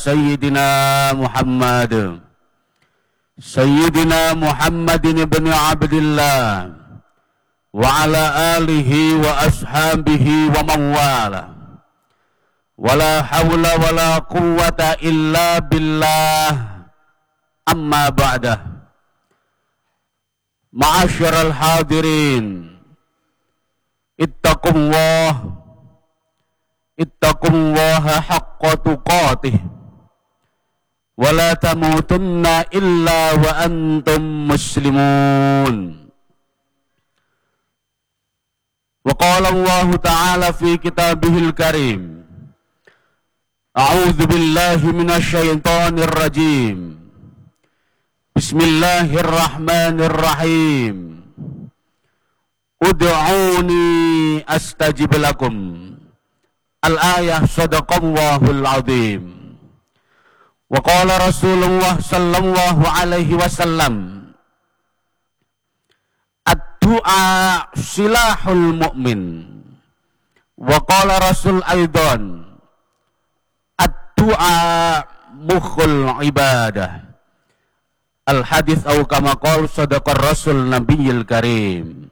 Sayyidina Muhammadin ibn Abdillah wa ala alihi wa ashabihi wa mawala wa la hawla wa la quwwata illa billah amma ba'dah. Ma'asyiral hadirin, ittaqullaha haqqa tuqatih wa la tamutunna illa wa antum muslimun. Wa qala Allah ta'ala fi kitabihil karim, a'udzu billahi minasy syaithanir rajim, bismillahirrahmanirrahim, ud'uni astajib lakum. Al-ayah, sadaqallahul azim. Wa qala Rasulullah sallallahu alaihi wasallam, ad-du'a silahul mu'min. Wa qala Rasul aidan, ad-du'a mukhul ibadah. Al-hadits au kama qala sadaqar Rasul Nabiyil Karim.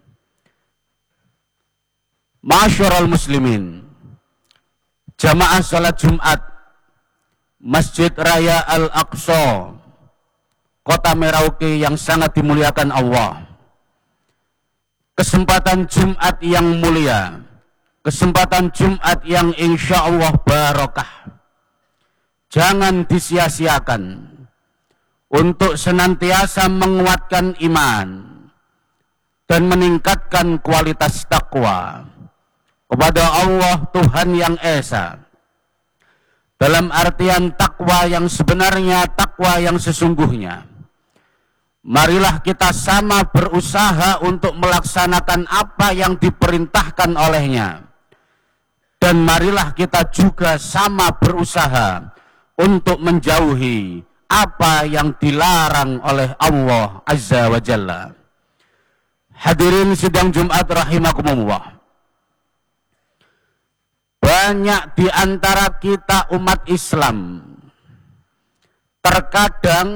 Ma'asyiral muslimin, jamaah salat Jumat Masjid Raya Al-Aqsa, Kota Merauke yang sangat dimuliakan Allah. Kesempatan Jumat yang mulia, kesempatan Jumat yang insya Allah barokah, jangan disia-siakan untuk senantiasa menguatkan iman dan meningkatkan kualitas takwa kepada Allah Tuhan yang Esa. Dalam artian takwa yang sebenarnya, takwa yang sesungguhnya. Marilah kita sama berusaha untuk melaksanakan apa yang diperintahkan olehnya. Dan marilah kita juga sama berusaha untuk menjauhi apa yang dilarang oleh Allah Azza wa Jalla. Hadirin sidang Jumat rahimakumullah. Banyak di antara kita umat Islam terkadang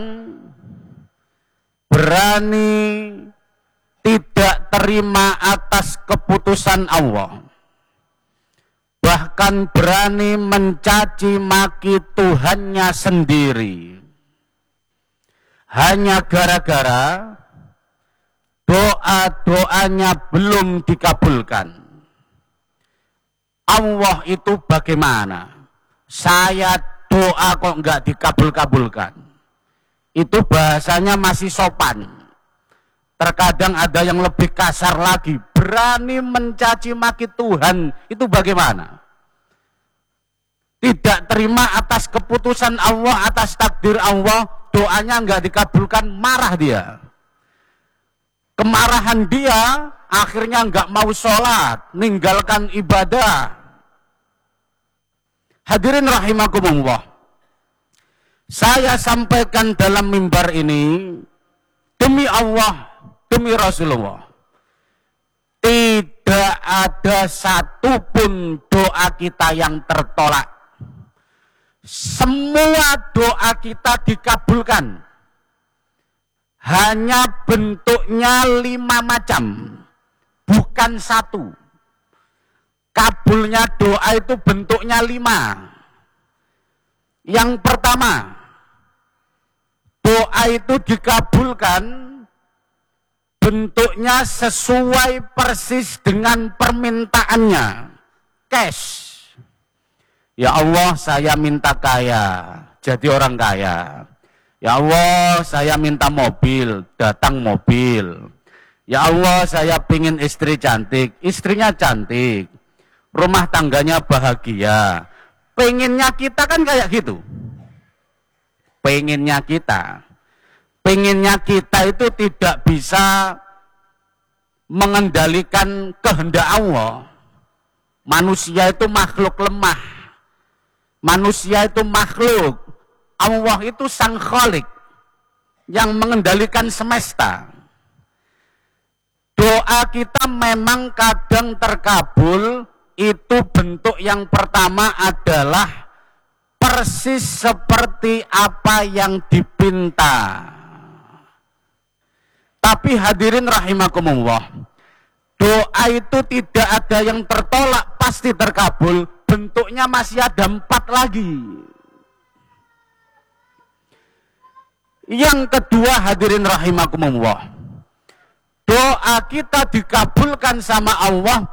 berani tidak terima atas keputusan Allah. Bahkan berani mencaci maki Tuhannya sendiri. Hanya gara-gara doa-doanya belum dikabulkan. Allah itu bagaimana? Saya doa kok enggak dikabul-kabulkan. Itu bahasanya masih sopan. Terkadang ada yang lebih kasar lagi, berani mencaci maki Tuhan. Itu bagaimana? Tidak terima atas keputusan Allah, atas takdir Allah, doanya enggak dikabulkan, marah dia. Kemarahan dia akhirnya enggak mau sholat, meninggalkan ibadah. Hadirin rahimakumullah, saya sampaikan dalam mimbar ini demi Allah, demi Rasulullah, tidak ada satupun doa kita yang tertolak. Semua doa kita dikabulkan. Hanya bentuknya 5 macam, bukan 1. Kabulnya doa itu bentuknya 5. Yang pertama, doa itu dikabulkan bentuknya sesuai persis dengan permintaannya. Cash. Ya Allah, saya minta kaya, jadi orang kaya. Ya Allah, saya minta mobil, datang mobil. Ya Allah, saya pingin istri cantik, istrinya cantik. Rumah tangganya bahagia. Pengennya kita kan kayak gitu. Pengennya kita itu tidak bisa mengendalikan kehendak Allah. Manusia itu makhluk lemah. Manusia itu makhluk. Allah itu sang khalik yang mengendalikan semesta. Doa kita memang kadang terkabul, itu bentuk yang pertama adalah persis seperti apa yang dipinta. Tapi hadirin rahimakumullah, doa itu tidak ada yang tertolak, pasti terkabul. Bentuknya masih ada 4 lagi. Yang kedua hadirin rahimakumullah, doa kita dikabulkan sama Allah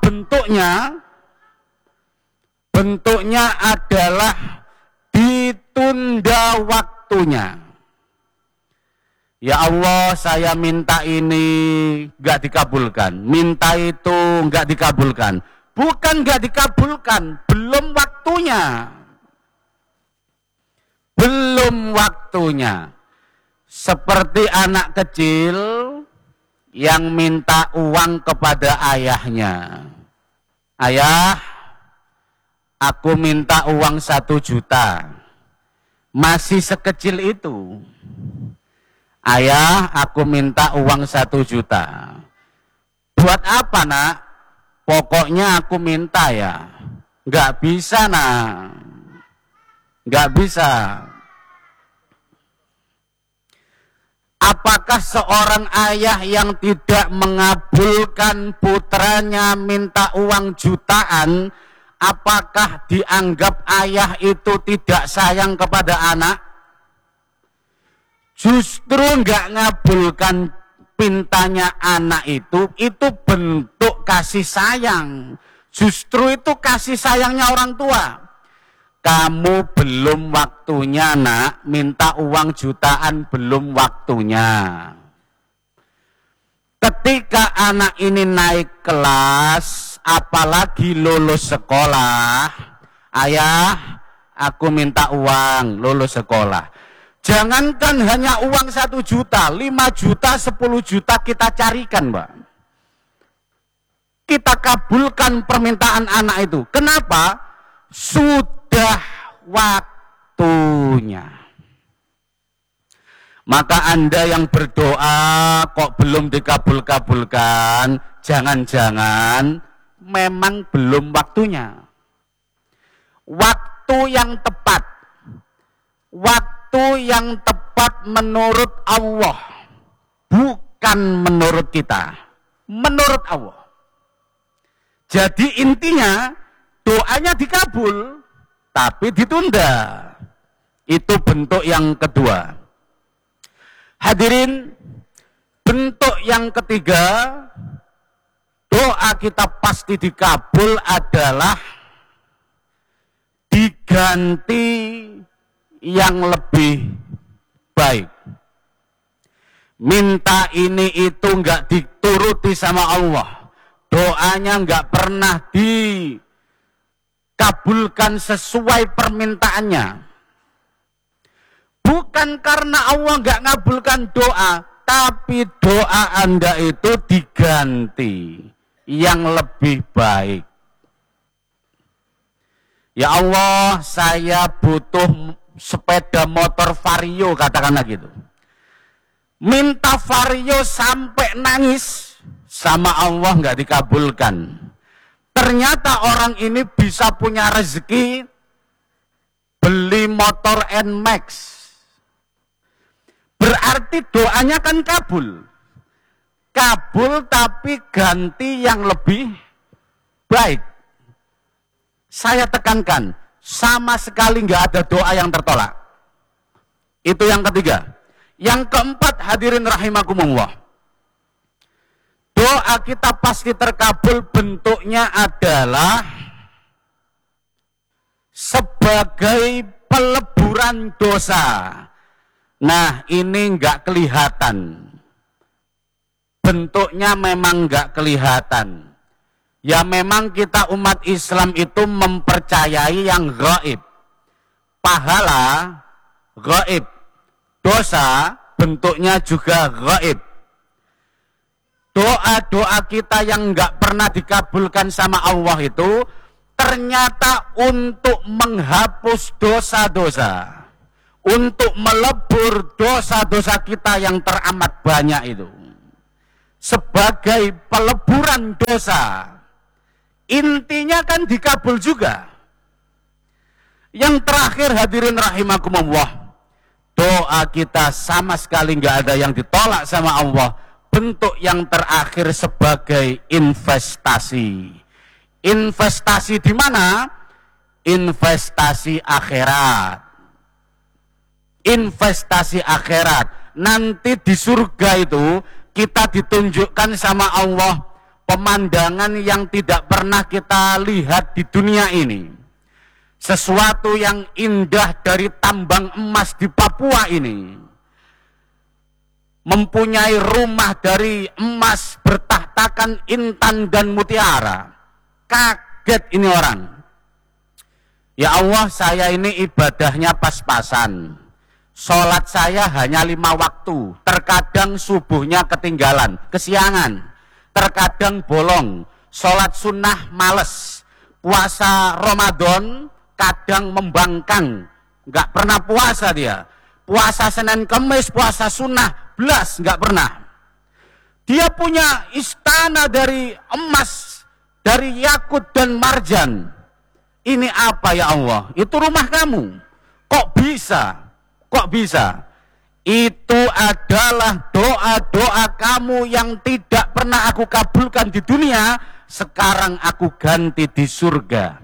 bentuknya adalah ditunda waktunya. Ya Allah, saya minta ini gak dikabulkan, minta itu gak dikabulkan. Bukan gak dikabulkan, belum waktunya. Belum waktunya. Seperti anak kecil yang minta uang kepada ayahnya. Ayah, aku minta uang 1 juta. Masih sekecil itu. Ayah, aku minta uang 1 juta. Buat apa, nak? Pokoknya aku minta ya. Nggak bisa, nak. Nggak bisa. Apakah seorang ayah yang tidak mengabulkan putranya minta uang jutaan, apakah dianggap ayah itu tidak sayang kepada anak? Justru nggak ngabulkan pintanya anak itu bentuk kasih sayang. Justru itu kasih sayangnya orang tua. Kamu belum waktunya, nak, minta uang jutaan belum waktunya. Ketika anak ini naik kelas, apalagi lulus sekolah, ayah, aku minta uang lulus sekolah. Jangankan hanya uang 1 juta, 5 juta, 10 juta kita carikan, Mbak. Kita kabulkan permintaan anak itu. Kenapa? Sudah waktunya. Maka Anda yang berdoa kok belum dikabul-kabulkan, jangan-jangan memang belum waktunya. Waktu yang tepat. Waktu yang tepat menurut Allah, bukan menurut kita, menurut Allah. Jadi intinya doanya dikabul, tapi ditunda. Itu bentuk yang kedua. Hadirin, bentuk yang ketiga, doa kita pasti dikabul adalah diganti yang lebih baik. Minta ini itu enggak dituruti sama Allah. Doanya enggak pernah dikabulkan sesuai permintaannya. Bukan karena Allah enggak ngabulkan doa, tapi doa Anda itu diganti yang lebih baik. Ya Allah, saya butuh sepeda motor Vario, katakanlah gitu. Minta Vario sampai nangis, sama Allah nggak dikabulkan. Ternyata orang ini bisa punya rezeki beli motor NMAX. Berarti doanya kan kabul. Kabul tapi ganti yang lebih baik. Saya tekankan, sama sekali nggak ada doa yang tertolak. Itu yang ketiga. Yang keempat, hadirin rahimakumullah, doa kita pasti terkabul bentuknya adalah sebagai peleburan dosa. Nah, ini nggak kelihatan. Bentuknya memang nggak kelihatan. Ya memang kita umat Islam itu mempercayai yang gaib. Pahala gaib. Dosa bentuknya juga gaib. Doa-doa kita yang enggak pernah dikabulkan sama Allah itu ternyata untuk menghapus dosa-dosa. Untuk melebur dosa-dosa kita yang teramat banyak itu. Sebagai peleburan dosa. Intinya kan dikabul juga. Yang terakhir hadirin rahimakumullah, doa kita sama sekali nggak ada yang ditolak sama Allah. Bentuk yang terakhir sebagai investasi. Investasi di mana? Investasi akhirat. Investasi akhirat. Nanti di surga itu kita ditunjukkan sama Allah pemandangan yang tidak pernah kita lihat di dunia ini. Sesuatu yang indah dari tambang emas di Papua ini. Mempunyai rumah dari emas bertahtakan intan dan mutiara. Kaget ini orang. Ya Allah, saya ini ibadahnya pas-pasan. Sholat saya hanya 5 waktu. Terkadang subuhnya ketinggalan, kesiangan. Terkadang bolong. Sholat sunnah males. Puasa Ramadan kadang membangkang, nggak pernah puasa dia. Puasa Senin Kemis, puasa sunnah, belas nggak pernah. Dia punya istana dari emas, dari yakut dan marjan. Ini apa ya Allah? Itu rumah kamu. Kok bisa? Kok bisa? Itu adalah doa-doa kamu yang tidak pernah aku kabulkan di dunia, sekarang aku ganti di surga.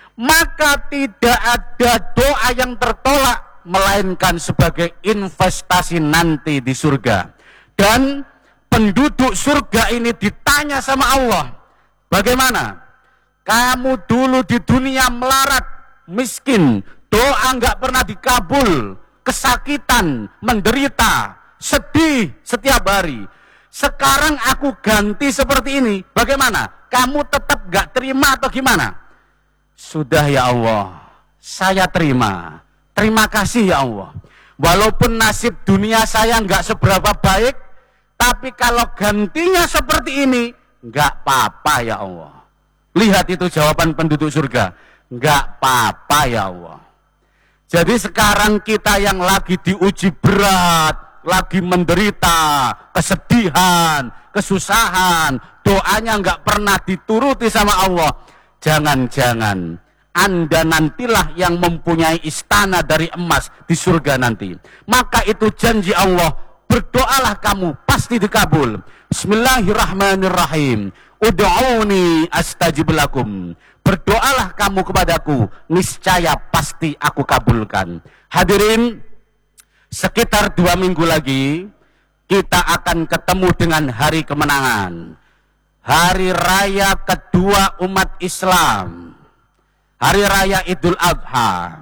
Maka tidak ada doa yang tertolak melainkan sebagai investasi nanti di surga. Dan penduduk surga ini ditanya sama Allah, bagaimana? Kamu dulu di dunia melarat, miskin, doa nggak pernah dikabul, kesakitan, menderita, sedih setiap hari. Sekarang aku ganti seperti ini, bagaimana? Kamu tetap nggak terima atau gimana? Sudah ya Allah, saya terima. Terima kasih ya Allah. Walaupun nasib dunia saya nggak seberapa baik, tapi kalau gantinya seperti ini, nggak apa-apa ya Allah. Lihat itu jawaban penduduk surga, nggak apa-apa ya Allah. Jadi sekarang kita yang lagi diuji berat, lagi menderita, kesedihan, kesusahan, doanya nggak pernah dituruti sama Allah. Jangan-jangan Anda nantilah yang mempunyai istana dari emas di surga nanti. Maka itu janji Allah, berdoalah kamu pasti dikabul. Bismillahirrahmanirrahim. Ud'uni astajib lakum. Berdoalah kamu kepadaku, niscaya pasti aku kabulkan. Hadirin, sekitar 2 minggu lagi kita akan ketemu dengan hari kemenangan. Hari raya kedua umat Islam, hari raya Idul Adha.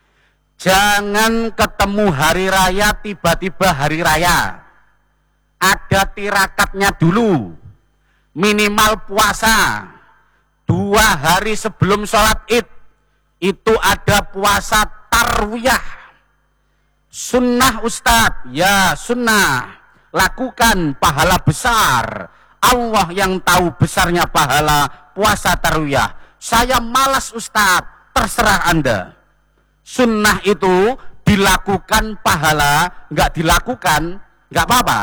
Jangan ketemu hari raya tiba-tiba hari raya. Ada tirakatnya dulu. Minimal puasa 2 hari sebelum sholat Id. Itu ada puasa tarwiyah. Sunnah Ustadz, ya sunnah. Lakukan, pahala besar. Allah yang tahu besarnya pahala puasa tarwiyah. Saya malas Ustadz, terserah Anda. Sunnah itu dilakukan pahala, nggak dilakukan, nggak apa-apa.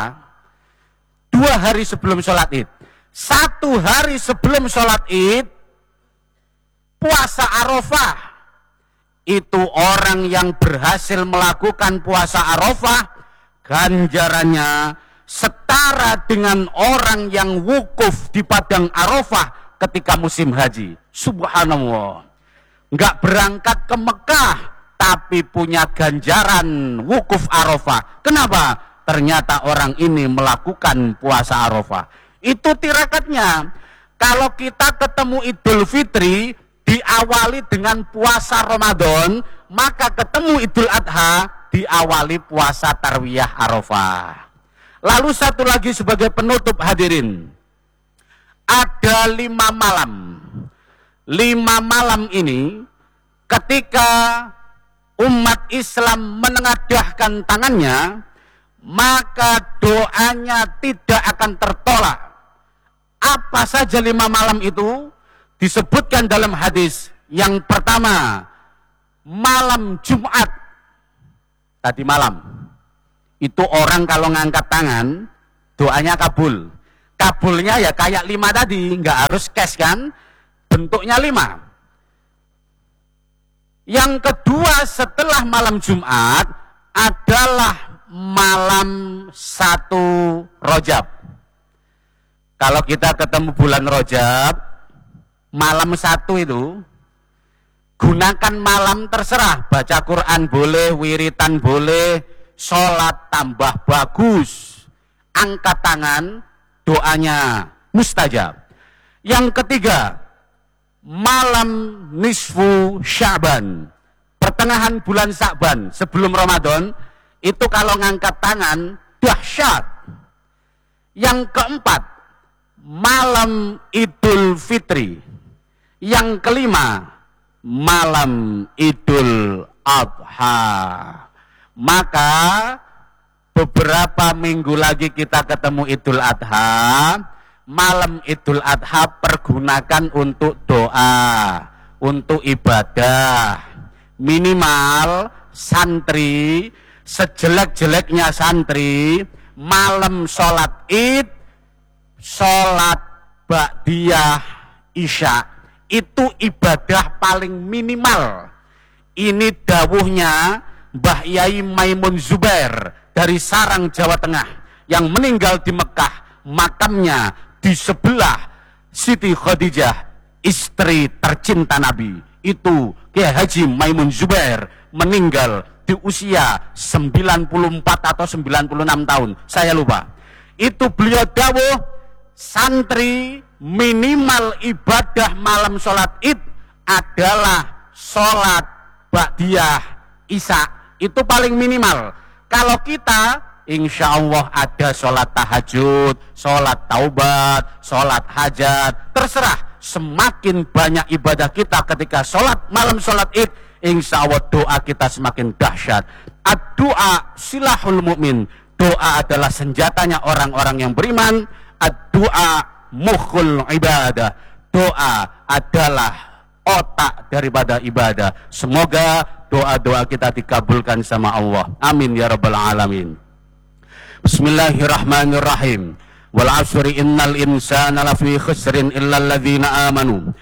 2 hari sebelum sholat Id. 1 hari sebelum sholat Id, puasa Arafah. Itu orang yang berhasil melakukan puasa Arafah, ganjarannya setara dengan orang yang wukuf di padang Arafah ketika musim haji. Subhanallah. Nggak berangkat ke Mekah, tapi punya ganjaran wukuf Arafah. Kenapa? Ternyata orang ini melakukan puasa Arafah. Itu tirakatnya. Kalau kita ketemu Idul Fitri, diawali dengan puasa Ramadan, maka ketemu Idul Adha, diawali puasa Tarwiyah Arafah. Lalu satu lagi sebagai penutup hadirin. Ada 5 malam. 5 malam ini ketika umat Islam menengadahkan tangannya, maka doanya tidak akan tertolak. Apa saja 5 malam itu? Disebutkan dalam hadis. Yang pertama, malam Jumat. Tadi malam. Itu orang kalau ngangkat tangan, doanya kabul. Kabulnya ya kayak 5 tadi, nggak harus cash kan, bentuknya 5. Yang kedua setelah malam Jumat adalah malam 1 Rajab. Kalau kita ketemu bulan Rajab, malam 1 itu, gunakan malam terserah. Baca Quran boleh, wiritan boleh, sholat tambah bagus. Angkat tangan, doanya mustajab. Yang ketiga, malam nisfu Sya'ban, pertengahan bulan Sya'ban sebelum Ramadan, itu kalau ngangkat tangan dahsyat. Yang keempat, malam Idul Fitri. Yang kelima, malam Idul Adha. Maka beberapa minggu lagi kita ketemu Idul Adha. Malam Idul Adha pergunakan untuk doa, untuk ibadah. Minimal santri, sejelek-jeleknya santri, malam sholat Id, sholat ba'diyah Isya, itu ibadah paling minimal. Ini dawuhnya Mbah Yai Maimun Zubair dari Sarang, Jawa Tengah, yang meninggal di Mekah. Makamnya di sebelah Siti Khadijah, istri tercinta Nabi. Itu Kiai Haji Maimun Zubair meninggal di usia 94 atau 96 tahun, saya lupa. Itu beliau dawuh, santri minimal ibadah malam sholat Id adalah sholat ba'diyah Isya. Itu paling minimal. Kalau kita insya Allah ada sholat tahajud, sholat taubat, sholat hajat, terserah. Semakin banyak ibadah kita ketika sholat malam sholat Id, insya Allah doa kita semakin dahsyat. Ad-doa silahul mu'min. Doa adalah senjatanya orang-orang yang beriman. Ad-doa mukhul ibadah. Doa adalah otak daripada ibadah. Semoga doa-doa kita dikabulkan sama Allah. Amin ya rabbal alamin. Bismillahirrahmanirrahim. Wal 'asri innal insana lafi khusrin illal ladzina amanu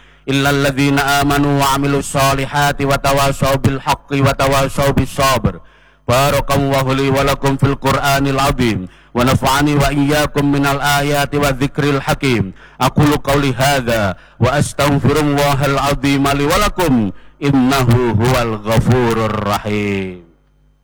wa 'amilus solihati wa tawassaw bil haqqi wa tawassaw bis sabr. Barakallahu li wa lakum fil Qur'anil 'azim wa nafa'ani wa iyyakum minal ayati wa dzikril hakim. Aqulu qawli hadza wa astaghfirullahal 'azim li wa lakum innahu huwal ghafurur rahim.